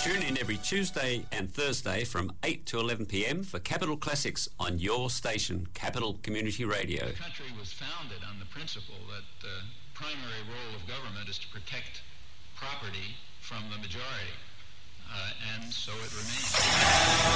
Tune in every Tuesday and Thursday from 8 to 11 p.m. for Capital Classics on your station, Capital Community Radio. The country was founded on the principle that the primary role of government is to protect property from the majority, and so it remains.